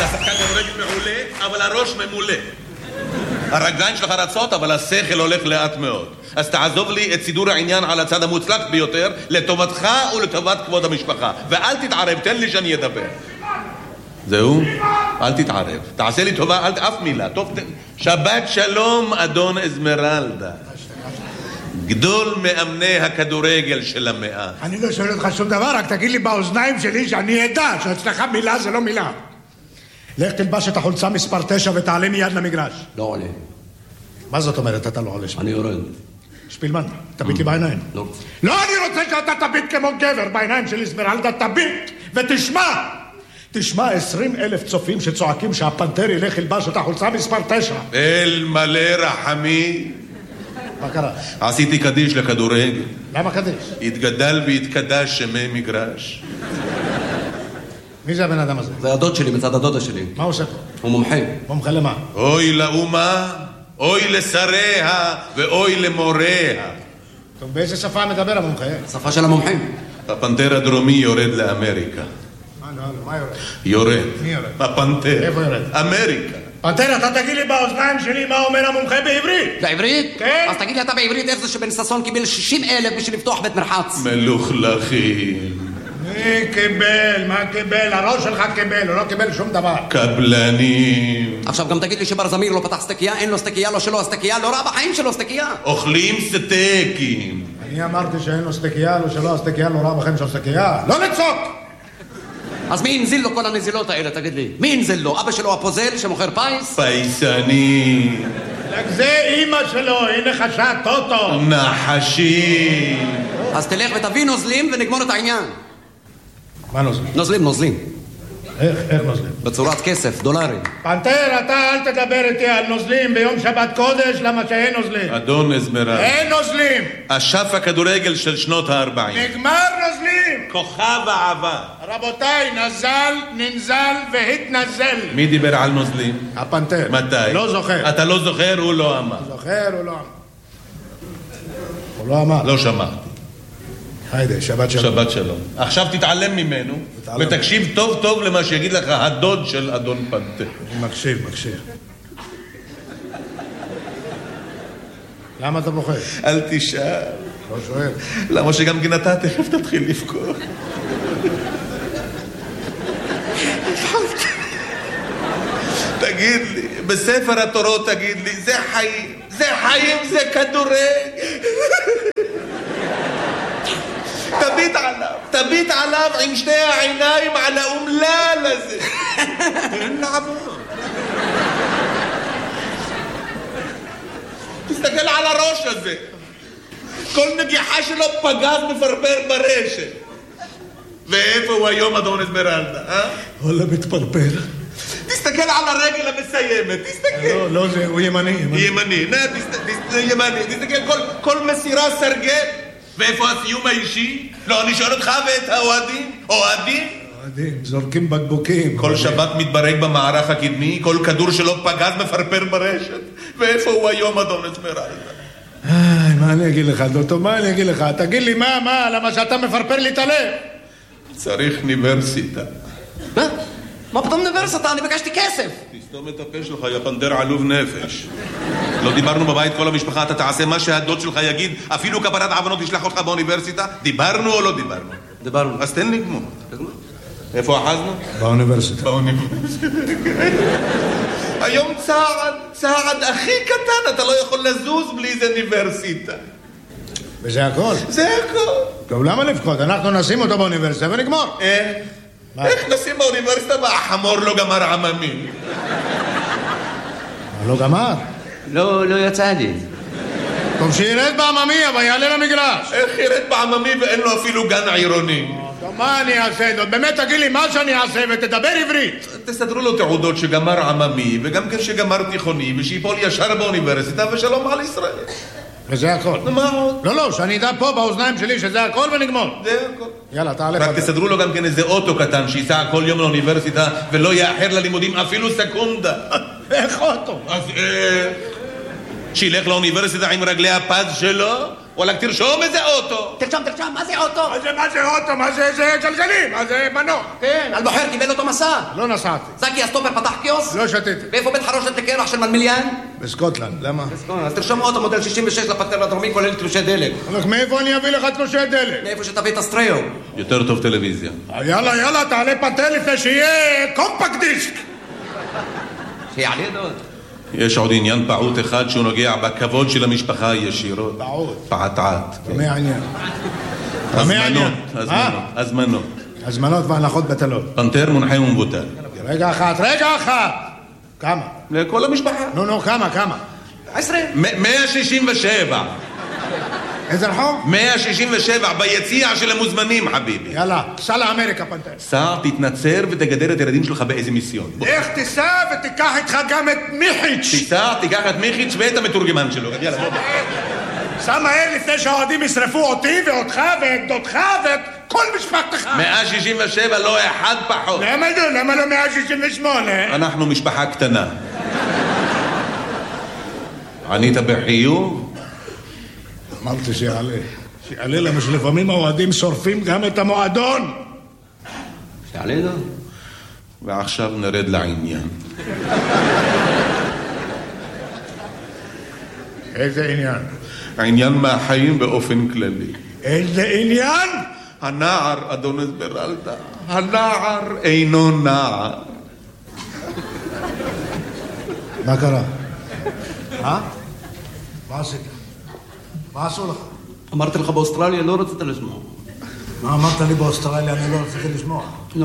אתה שחקן כדורגל מעולה, אבל הראש ממולא. הרגליים שלך רצות, אבל השכל הולך לאט מאוד. אז תעזוב לי את סידור העניין על הצד המוצלח ביותר, לטובתך ולטובת כבוד המשפחה. ואל תתערב, תן לי שאני אדבר. זהו? אל תתערב. תעשה לי טובה, אף מילה. טוב, שבת שלום, אדון אזמרלדה. גדול מאמני הכדורגל של המאה. אני לא שואל אותך שום דבר, רק תגיד לי באוזניים שלי שאני אדע שאצלך מילה זה לא מילה. לך תלבש את החולצה מספר 9 ותעלה מיד למגרש. לא עולה. מה זאת אומרת אתה לא עולה? אני יורד. שפילמן, תביט לי בעיניים. לא. לא, אני רוצה שאתה תביט כמו גבר בעיניים של אזמרלדה, תביט ותשמע. תשמע 20,000 צופים שצועקים שהפנתר ילך ילבש את החולצה מספר 9. אל מלא רחמי. מה קרה? עשיתי קדיש לכדורגל. למה קדיש? התגדל והתקדש שמי מגרש. מי זה הבן אדם הזה? זה הדוד שלי מצד הדודה שלי. מה הוא עושה פה? הוא מומחה. מומחה למה? אוי לאומה, אוי לשריה ואוי למוריה. טוב, באיזה שפה מדבר המומחה? שפה של המומחים. הפנתר הדרומי יורד לאמריקה. מה יורד? יורד. מי יורד? הפנתר. איפה יורד? אמריקה. פנתר, אתה תגיד לי באוזניים שלי מה אומר המומחה בעברית. בעברית? כן. אז תגיד לי אתה בעברית איך זה שבן ששון קיבל 60,000 בשביל לפתוח בית מרחץ. מלוכלכים. מי קיבל? מה קיבל? הראש שלך קיבל, הוא לא קיבל שום דבר. קבלנים. עכשיו גם תגיד לי שבר זמיר לא פתח סטקייה, אין לו סטקייה, לא שלו הסטקייה, לא רע בחיים שלו סטקייה. אוכלים סטייקים. אני אמרתי שאין לו סטקייה, לא שלו הסטקייה, לא רע בחיים של סטקייה. לא לצוק! אז מי הנזיל לו כל הנזילות האלה, תגיד לי? מי הנזיל לו? אבא שלו הפוזל שמוכר פייס? פייסני. זה אמא שלו, היא נחשה טוטו. נחשי. אז תלך ותביא נוזלים ונגמור את העניין. מה נוזלים? נוזלים. איך נוזלים? בצורת כסף, דולרים. פנתר, אתה אל תדבר איתי על נוזלים ביום שבת קודש, למה שאין נוזלים. אדון אזמרלדה. אין נוזלים. אשף הכדורגל של שנות ה-40. נגמר נוזלים. כוכב העבר. רבותיי, נזל, ננזל והתנזל. מי דיבר על נוזלים? הפנתר. מתי? לא זוכר. אתה לא זוכר, הוא לא אמר. זוכר, הוא לא אמר. הוא לא אמר. לא שמעתי. היידה, שבת שלום. שבת שלום. עכשיו תתעלם ממנו, ותקשיב טוב טוב למה שיגיד לך הדוד של אדון פנתר. אני מקשיב. למה אתה בוחר? אל תשאל. לא שואל. למה שגם גנתה תכף תתחיל לבכור. תגיד לי, בספר התורות תגיד לי, זה חיים, זה כדורגל. תביט עליו עם שתי העיניים על האומלל הזה. אין לעבור. תסתכל על הראש הזה. כל נגיחה שלו פגז מפרפר ברשת. ואיפה הוא היום אדון אזמרלדה, אה? וואלה מתפרפר. תסתכל על הרגל המסיימת, תסתכל. לא, זה, הוא ימני. ימני, תסתכל כל מסירה סרגל. ואיפה הסיום האישי? לא, אני שואל אותך ואת האוהדים. אוהדים, זורקים בקבוקים. כל שבת מתברג במערך הקדמי, כל כדור שלו פגז מפרפר ברשת. ואיפה הוא היום אדון אזמרלדה? מה אני אגיד לך, דוטו, מה אני אגיד לך? תגיד לי, מה? למה שאתה מפרפר לי את הלב? צריך אוניברסיטה. מה? מה פתאום אוניברסיטה? אני ביקשתי כסף. תסתום את הפה שלך, יא פנתר עלוב נפש. לא דיברנו בבית כל המשפחה, אתה תעשה מה שהדוד שלך יגיד, אפילו כפרת עוונות ישלח אותך באוניברסיטה? דיברנו או לא דיברנו? דיברנו. אז תן לי גמור. איפה אחזנו? באוניברסיטה. היום צעד הכי קטן, אתה לא יכול לזוז בלי איזה אוניברסיטה. וזה הכל? זה הכל. טוב, למה לבכות? אנחנו נשים אותו באוניברסיטה ונגמור. איך נשים באוניברסיטה והחמור לא גמר עממי? לא גמר? לא יצא לי. טוב, שירד בעממי, אבל יעלה למגרש. איך ירד בעממי ואין לו אפילו גן עירוני? טוב, מה אני אעשה? באמת תגיד לי מה שאני אעשה ותדבר עברית. תסדרו לו תעודות שגמר עממי וגם כן שגמר תיכוני ושיפול ישר באוניברסיטה ושלום על ישראל. וזה הכל. מה עוד? לא, שאני אדע פה באוזניים שלי שזה הכל ונגמור. זה הכל. יאללה, תעלה. רק תסדרו לו גם כן איזה אוטו קטן שייסע כל יום לאוניברסיטה ולא יאחר ללימודים אפילו סקונדה. איך אוטו? אז שילך לאוניברסיטה עם רגלי הפז שלו וואלכ, תרשום איזה אוטו. תרשם, מה זה אוטו? מה זה אוטו? מה זה גלגלים? מה זה מנוע? כן, אלבוחר קיבל אותו מסע. לא נסעתי. זקי הסטופר פתח קיוסק? לא שתיתי. ואיפה בית חרושת לקרח של מלמיליאן? בסקוטלנד, למה? אז תרשום אוטו מודל 66 לפנתר הדרומי, כולל תלושי דלק. אבל מאיפה אני אביא לך תלושי דלק? מאיפה שתביא את הסטריאו. יותר טוב טלוויזיה. יאללה, תעלה פנתר לפני שיהיה קומפקט דיסק. שיעלה דוד. יש עוד עניין פעוט אחד שהוא נוגע בכבוד של המשפחה ישירות. פעוט? פעטעת. מה העניין? הזמנות. הזמנות והנחות בטלות. פנתר מונחה ומבוטל. רגע אחד. כמה? לכל המשפחה. נו, כמה? 167. איזה רחוב? 167 ביציע של המוזמנים, חביבי. יאללה, סע לאמריקה, פנתר. סע, תתנצר ותגדר את הילדים שלך באיזה מיסיון. איך תיסע ותיקח איתך גם את מיחיץ'. תיסע, תיקח את מיחיץ' ואת המתורגמן שלו. יאללה, בוא. סע מהר לפני שהאוהדים ישרפו אותי ואותך ואת דודך ואת כל משפחתך. 167, לא אחד פחות. למה לא 168? אנחנו משפחה קטנה. ענית בחיוב? אמרתי שיעלה למה שלפעמים האוהדים שורפים גם את המועדון. שיעלה דוד. ועכשיו נרד לעניין. איזה עניין? העניין מהחיים באופן כללי. איזה עניין? הנער, אדון אסמרלדה, הנער אינו נער. מה קרה? מה עשית? מה עשו לך? אמרתי לך באוסטרליה, לא רצית לשמוע. מה אמרת לי באוסטרליה? אני לא רציתי לשמוע. לא.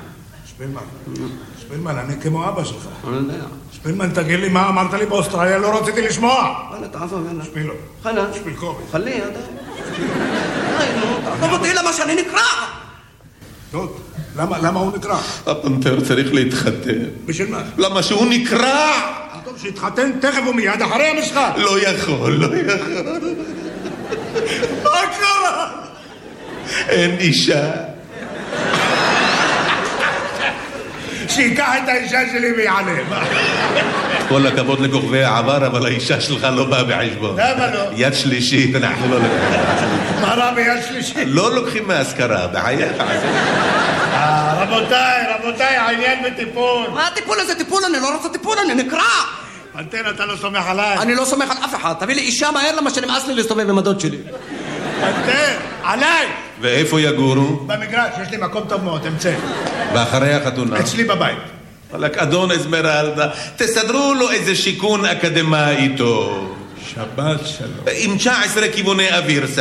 שפילמן, אני כמו אבא שלך. אני יודע. שפילמן, תגיד לי מה אמרת לי באוסטרליה, לא רציתי לשמוע. חלה, תעזוב, יאללה. שפילו. חלה. שפילקובי. חלי, ידע. תעזוב אותי למה שאני נקרע. טוב, למה הוא נקרע? הפנתר צריך להתחתן. בשביל מה? למה שהוא נקרע? טוב, שיתחתן תכף ומיד אחרי המשחק. לא יכול. מה קרה? אין אישה. שיקח את האישה שלי ויעלה. כל הכבוד לכוכבי העבר, אבל האישה שלך לא באה בחשבון. למה לא? יד שלישית, אנחנו לא לוקחים. מה רע ביד שלישית? לא לוקחים מהשכרה, בחייך. רבותיי, העניין בטיפול. מה הטיפול הזה? טיפול? אני לא רוצה טיפול, אני נקרע. פנתר, אתה לא סומך עליי. אני לא סומך על אף אחד. תביא לי אישה מהר למה שנמאס לי להסתובב עם הדוד שלי. פנתר, עליי. ואיפה יגורו? במגרש, יש לי מקום טוב מאוד, אמצא. ואחרי החתונה? אצלי בבית. וואלק, אדון אסמרלדה, תסדרו לו איזה שיכון אקדמאי טוב. שבת שלום. עם 19 כיווני אוויר,